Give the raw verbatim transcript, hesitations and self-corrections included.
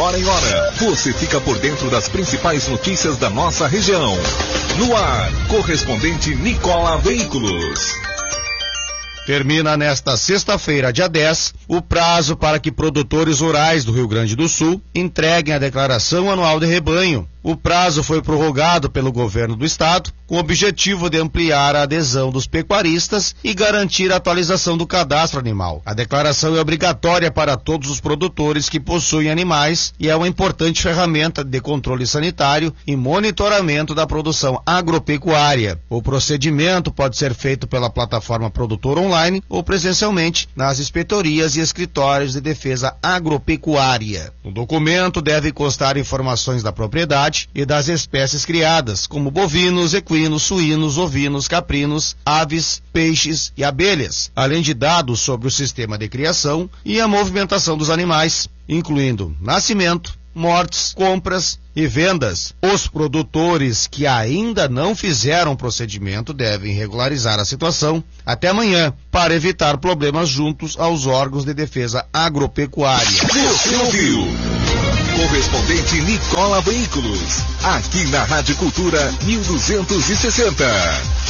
hora em hora, você fica por dentro das principais notícias da nossa região. No ar, correspondente Nicola Veículos. Termina nesta sexta-feira, dia dez, o prazo para que produtores rurais do Rio Grande do Sul entreguem a declaração anual de rebanho. O prazo foi prorrogado pelo governo do estado, com o objetivo de ampliar a adesão dos pecuaristas e garantir a atualização do cadastro animal. A declaração é obrigatória para todos os produtores que possuem animais e é uma importante ferramenta de controle sanitário e monitoramento da produção agropecuária. O procedimento pode ser feito pela plataforma Produtor Online ou presencialmente nas inspetorias e escritórios de defesa agropecuária. No documento deve constar informações da propriedade e das espécies criadas, como bovinos, equinos, suínos, ovinos, caprinos, aves, peixes e abelhas, além de dados sobre o sistema de criação e a movimentação dos animais, incluindo nascimento, mortes, compras e vendas. Os produtores que ainda não fizeram o procedimento devem regularizar a situação até amanhã para evitar problemas juntos aos órgãos de defesa agropecuária. Você ouviu? Correspondente Nicola Veículos, aqui na Rádio Cultura mil duzentos e sessenta.